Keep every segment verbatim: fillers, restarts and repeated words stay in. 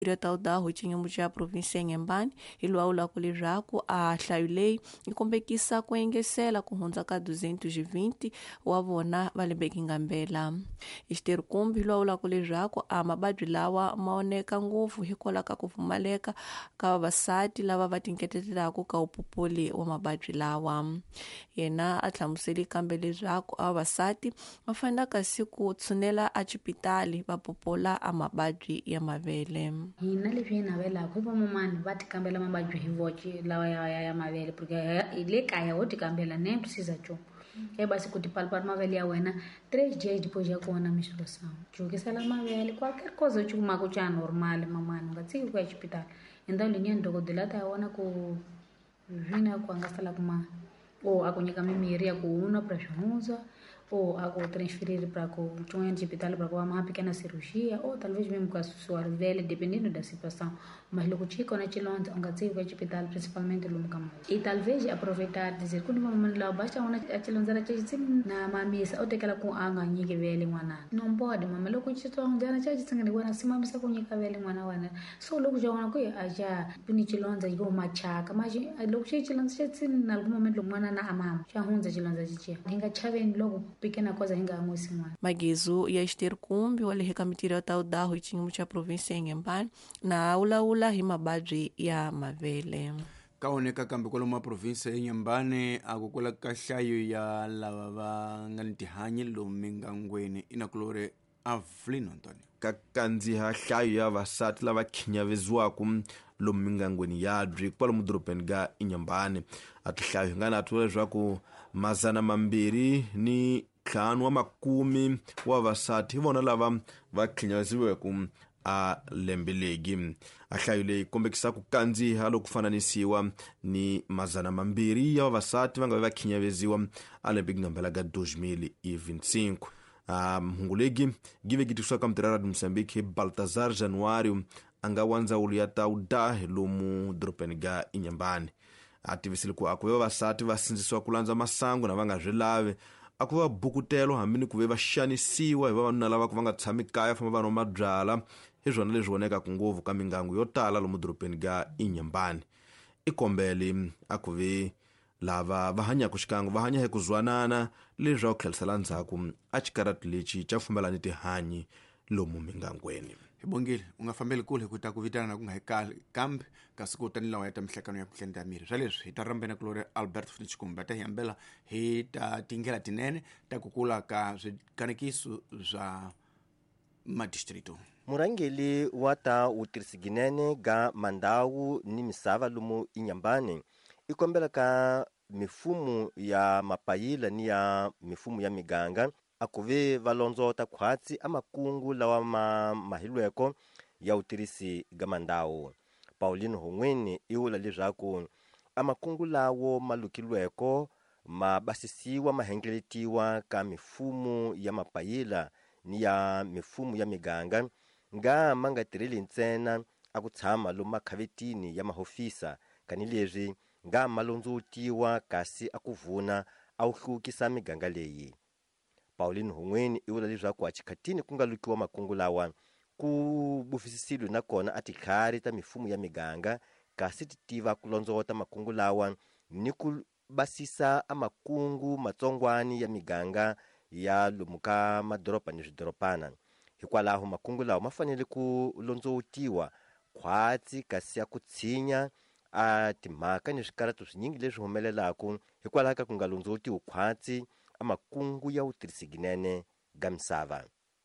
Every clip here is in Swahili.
Diretor da Rotinho de província em Embani, ele aula colegiaco a Chayulei e competiça com engesela com honzaka duzentos e vinte o avona vale bekingambela. Ester kumbi lo aula colegiaco a mabadilawa maoneka nguvu hikola ka kufumaleka ka basati lava vatinketetelako ka upupuli wa mabadilawa. Yena atlamuseli kambele zako a basati mafanda siku tsunela a chipitali vapopola a mabadri ya mavele. Hina leswi hi navelaka hi vamamani va ti kambela mavabyi hi voce lawa ya, ya, ya mavele porque hi le kaya ho ti kambela nem precisa cho ke basi ku ti palpar mavele ya wena três dias depois ya kona menstruação jukisela mavele qualquer coisa u kuma ku cha normal mamani nga tsiki ku ya hospital então linha dokodela ta wona ku vina ku anga fala kuma ou a kunyika mimiri ya kuuna para chunza ou a ku transferir para ku chunha de hospital para uma pequena cirurgia ou talvez mesmo com a sua velha dependendo da situação mas logo chico na chilonza anga tsiki ku hospital principalmente lo mukama e talvez aproveitar dizer quando mamãe lá basta uma a chilonza ra chisim na mamisa ou tekela ku anga nyike vele mwana não pode mama logo chito ndana chaji tsingani wana simamisa kunyika vele mwana wana so logo jawana ku aja puni chilonza yo machaka mas logo chilonza chetsin na algum momento mwana na amama cha hunza chilonza chichia ninga chaveni logo pequena coisa inga amosi mwana Magizu ya Ester Kumbi wale hekamitira tau da Rotinho cha província em Embani na aula ula himabadri ya mavele. Kaoneka kambi kwa loma province yenye Mbane akukola kashayo ya lava ngantihanye lo mingangweni inakulore Avlino Antoni kakanzi ha hlayo ya vasati lava khinyaveziwaku lomu mingangweni yabyi kwala mudorobeni ga Inyambane ati hlayo ngana atula leswaku mazana mambiri ni ntlhanu wa makumi wa vasati hi vona lava va khinyaveziweku a lembe legi a hlayo leyi kombekisa ku kandziha loku fananisiwa ni mazana mambiri ya vavasati va nga va khinyaveziwa a lembe ngambela ga dois mil e vinte e cinco. mhungu legi give kitiswa ka mtirara di Moçambique Baltazar Januário anga wanza ulu ya tauda lomu dropeni ga Inyambane ativisili ku akuve vasati vasinzisiwa kulanza masangu na vanga zvilave akuva bukutelo hambini kuve vaxanisiwa hi vavanuna lava ku vanga tshami kaya famba vanhu mabyala hi zwona leswi voneka ku ngopfu ka mingangu yo tala lomu dropeni ga Inyambane ikombele akuve lava va hanya ku xikangu va hanya hi ku zwanana leswi va ku tlhelisela ndzhaku a xikarati lexi xa pfumelani tihanyi lomu mingangweni. Hi bongile u nga fambeli kule ku ta ku vitana na ku nga hekali kambe kasi ku tani lawa ya ta mihlekano ya ku hlenda miri swa leswi hi ta rambena kulore Albert Funichikumba ta hiyambela hi ta tingela tinene ta kukula ka swikanekiso swa madistrito. Murangeli wa ta utirisiginene ga mandawu ni misava lomu Inyambane ikombela ka mifumu ya mapayila ni ya mifumu ya miganga akuve valonzota khwatsi amakungu lawa ma mahilweko ya utirisi ga mandawu. Pauline Hongweni iwula leswaku amakungu lawo malukilweko mabasisiwa mahengeletiwa ka mifumu ya mapayila ni ya mifumu ya miganga nga manga tireli ntsena akutshama lo makhavetini ya mahofisa kanilezwi nga malondzutiwa kasi akuvuna awuhlukisa miganga leyi. Pauline Hongweni iwula leswaku achikhatini ku nga lukiwa makungu lawa ku bufisisilwe na kona atikhari ta mifumu ya miganga kasi titiva kulondzota makungu lawa ni ku basisa amakungu matsongwani ya miganga ya lumuka madoropa ni swidoropana. Hikwalaho makungu lawa mafanele ku londzutiwa khwatsi kasi ya kutsinya a timhaka ni swikaratu swinyingi leswi humelelaku hikwalaho ka ku nga londzutiwi khwatsi amakungu ya utirisiginene ga misava.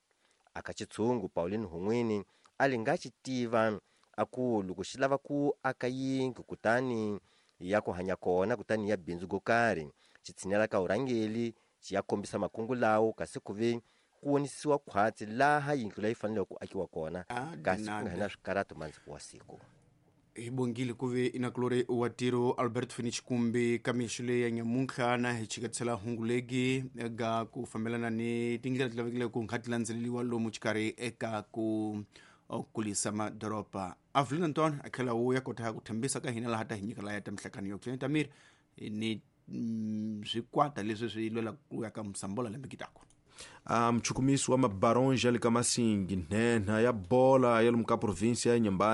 Aka chitsungu Pauline Hongweni ali nga chitiva aku loko xi lava ku aka yingi kutani ya ku hanya kona kutani ya bindzu gokari chitshinela ka urangeli chi ya kombisa makungu lawo kasi kuve kuonisiwa khwatsi laha yindlu leyi fanele ku akiwa kona kasi ku nga hina swikaratu manzi wa siku. Hi bongile kuve inakulore watiro Albert Funichikumbi kamishule ya nyamunkha hi chikatsela hungulegi ga ku fambelana ni tingila tlavekile ku ngatilandzeleliwa lomu chikari eka ku kulisa madoropa. Avlino Antoni akhela uya kota ku thembisa ka hina laha ta hinyika la ya ta mihlekano yo hlenta miri ni swikwata leswi swi lwela ku ya ka Msambola lembe kitako. mchukumisi wa mabarões ali kama assim nhenha ya bola yali muka província ya Inhambane